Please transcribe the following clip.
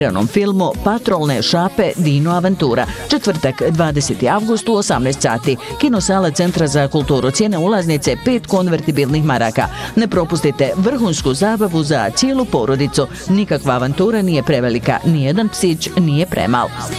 filmu Patrolne šape Dino Avantura. Četvrtak, 20. avgust u 18 sati. Kinosala Centra za kulturu. Cijene ulaznice 5 konvertibilnih maraka. Ne propustite vrhunsku zabavu za cijelu porodicu. Nikakva avantura nije prevelika, nijedan psić nije premal.